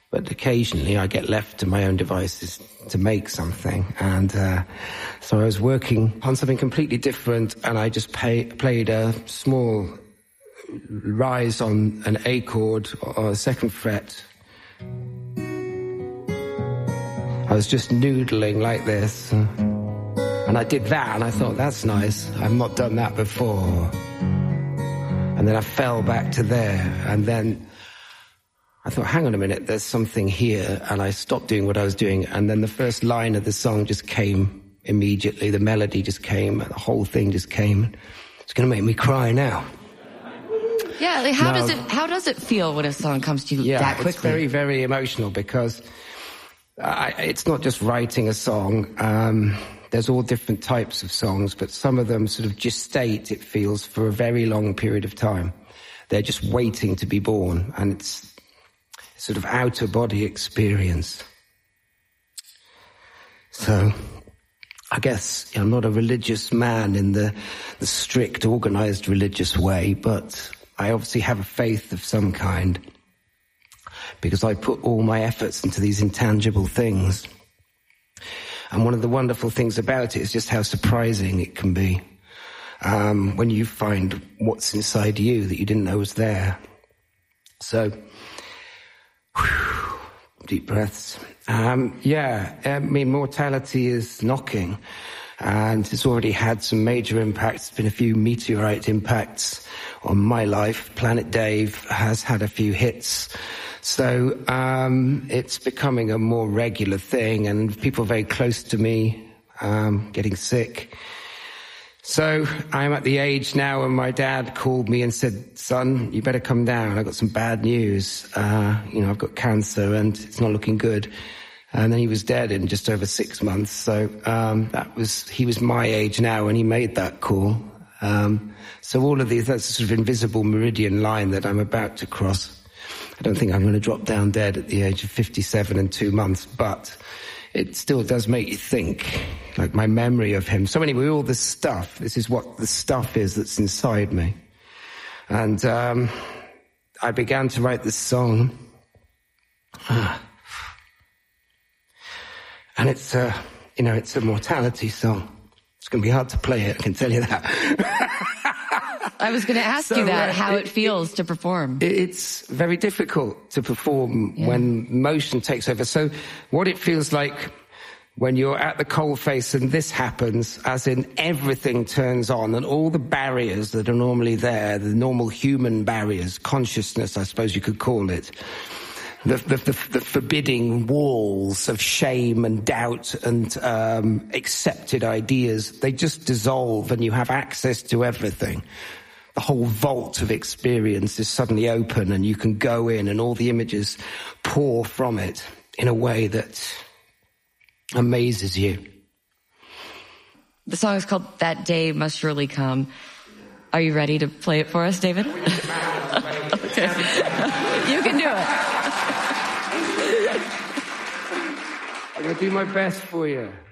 but occasionally I get left to my own devices to make something. And so I was working on something completely different, and I just played a small rise on an A chord or a second fret. I was just noodling like this. And I did that, and I thought, that's nice. I've not done that before. And then I fell back to there, and then I thought, hang on a minute, there's something here, and I stopped doing what I was doing, and then the first line of the song just came immediately. The melody just came, and the whole thing just came. It's going to make me cry now. Yeah, like how does it feel when a song comes to you that quickly? It's very, very emotional, because it's not just writing a song. There's all different types of songs, but some of them sort of gestate, it feels, for a very long period of time. They're just waiting to be born, and it's sort of out-of-body experience. So I guess I'm not a religious man in the strict, organized religious way, but I obviously have a faith of some kind, because I put all my efforts into these intangible things. And one of the wonderful things about it is just how surprising it can be when you find what's inside you that you didn't know was there. So, deep breaths. I mean, mortality is knocking, and it's already had some major impacts. There's been a few meteorite impacts on my life. Planet Dave has had a few hits. So it's becoming a more regular thing, and people very close to me getting sick. So I'm at the age now when my dad called me and said, son, you better come down. I've got some bad news. I've got cancer and it's not looking good. And then he was dead in just over 6 months. So he was my age now when he made that call. So all of these, that's a sort of invisible meridian line that I'm about to cross. I don't think I'm going to drop down dead at the age of 57 and 2 months, but it still does make you think, like my memory of him. So anyway, all this stuff, this is what the stuff is that's inside me. And I began to write this song. And it's a mortality song. It's going to be hard to play it, I can tell you that. I was going to ask you that, how it feels to perform. It's very difficult to perform when motion takes over. So what it feels like when you're at the coalface and this happens, as in everything turns on and all the barriers that are normally there, the normal human barriers, consciousness, I suppose you could call it, the forbidding walls of shame and doubt and accepted ideas, they just dissolve and you have access to everything. The whole vault of experience is suddenly open and you can go in and all the images pour from it in a way that amazes you. The song is called That Day Must Surely Come. Are you ready to play it for us, David? Okay. You can do it. I'm going to do my best for you.